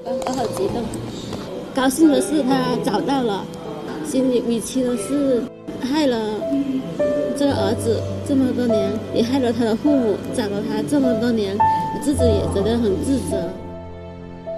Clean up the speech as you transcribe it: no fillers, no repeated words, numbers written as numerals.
我好激动。高兴的是他找到了，心里委屈的是害了这个儿子这么多年，也害了他的父母，找了他这么多年，自己也觉得很自责。